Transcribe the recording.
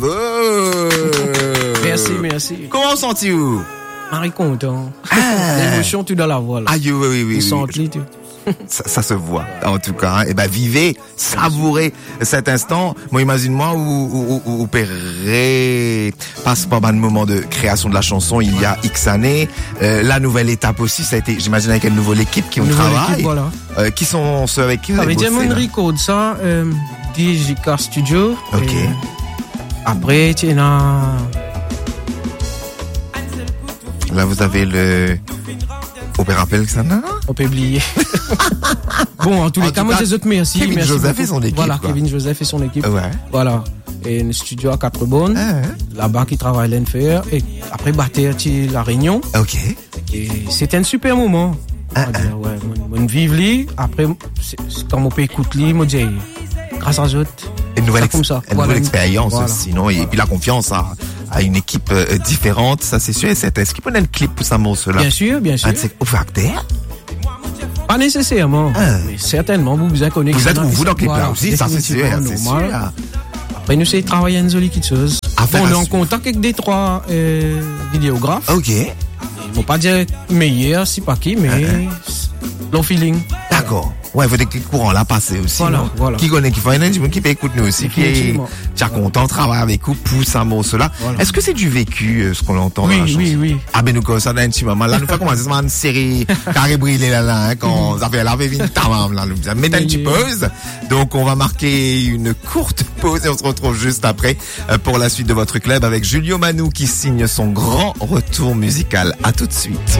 Merci. Comment sens-tu-vous? Marie content. L'émotion, tu dois la voir. Ah, oui. Ça se voit, en tout cas. Hein. Et ben, vivez, savourez cet instant. Moi, imagine-moi où Perret passe par un moment de création de la chanson il y a X années. La nouvelle étape aussi, ça a été, j'imagine, avec une nouvelle équipe qui ont travaillé. Voilà. Qui sont ceux avec qui vous avez bossé? Avec Diamond Record, ça, DJK Studio. Ok. Après, tu as... Là, vous avez le... Opéra Pelxana? On peut oublier. Bon, en tous les cas, moi, je te merci. Kevin merci Joseph beaucoup. et son équipe. Voilà, quoi. Kevin Joseph et son équipe. Ouais. Voilà. Et un studio à 4 bonnes. Là-bas, qui travaille l'NFR. Et après, batteur, la Réunion. Ok. Et c'était un super moment. Ouais, mon vive li. Après, quand on peut écouter, moi, dis, grâce à eux. Une nouvelle voilà. expérience aussi, non? Et puis la confiance à une équipe différente, ça c'est sûr et certain. Est-ce qu'il peut y avoir un clip pour ça, morceau-là? Bien sûr. Un de ces facteurs? Pas nécessairement, mais certainement, vous avez connu. Vous êtes vous dans le clip là aussi, ça c'est sûr. Après, nous, c'est travailler une jolie petite chose. On est en contact avec des 3 vidéographes. Ok. Ils vont pas dire meilleur, si pas qui, mais long feeling. D'accord. Ouais, il faut que le courant là passer aussi. Voilà. Qui connaît, qui fait un qui peut écouter nous aussi, qui est content de travailler avec vous pour ça, morceau-là. Voilà. Est-ce que c'est du vécu, ce qu'on entend dans la chanson? Oui. Ah, ben, nous, ça, d'un petit moment. Là, nous fait commencer une série carré brûlé, là, quand ça fait laver vite, tamam, là, nous mettons une petite pause. Donc, on va marquer une courte pause et on se retrouve juste après, pour la suite de votre club avec Julio Manou qui signe son grand retour musical. À tout de suite.